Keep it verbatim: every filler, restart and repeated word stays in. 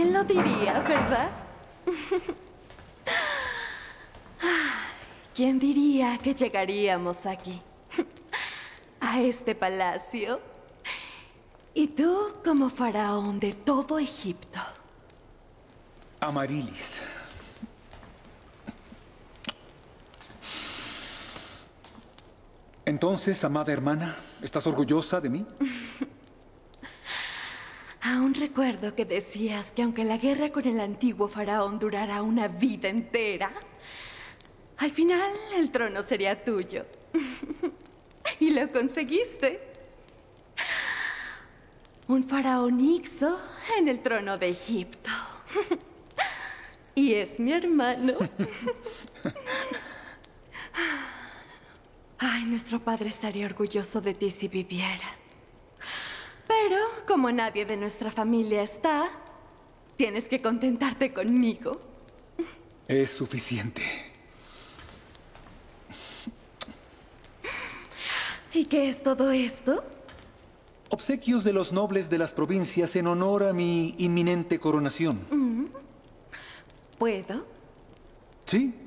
¿Quién lo diría, verdad? ¿Quién diría que llegaríamos aquí? A este palacio. Y tú como faraón de todo Egipto. Amarilis. Entonces, amada hermana, ¿estás orgullosa de mí? Aún recuerdo que decías que aunque la guerra con el antiguo faraón durara una vida entera, al final el trono sería tuyo. Y lo conseguiste. Un faraón Ixo en el trono de Egipto. Y es mi hermano. Ay, nuestro padre estaría orgulloso de ti si viviera. Pero, como nadie de nuestra familia está, tienes que contentarte conmigo. Es suficiente. ¿Y qué es todo esto? Obsequios de los nobles de las provincias en honor a mi inminente coronación. Mm. ¿Puedo? Sí.